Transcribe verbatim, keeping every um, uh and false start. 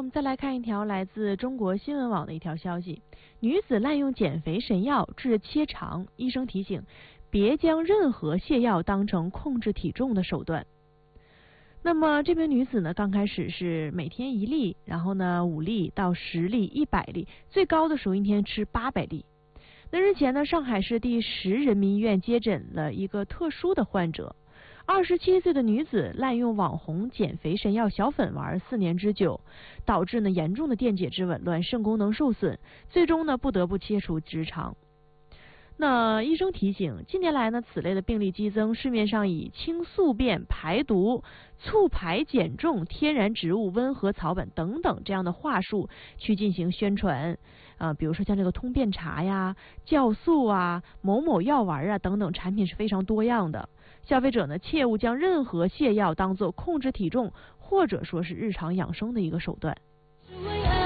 我们再来看一条来自中国新闻网的一条消息：女子滥用减肥神药致切肠，医生提醒别将任何泻药当成控制体重的手段。那么这名女子呢，刚开始是每天一粒，然后呢五粒到十粒、一百粒，最高的时候一天吃八百粒。那日前呢，上海市第十人民医院接诊了一个特殊的患者，二十七岁的女子滥用网红减肥神药小粉丸四年之久，导致呢严重的电解质紊乱、肾功能受损，最终呢不得不切除直肠。那医生提醒，近年来呢，此类的病例激增，市面上以清宿便、排毒、促排减重、天然植物、温和草本等等这样的话术去进行宣传，啊、呃，比如说像这个通便茶呀、酵素啊、某某药丸啊等等产品是非常多样的。消费者呢，切勿将任何泻药当作控制体重或者说是日常养生的一个手段。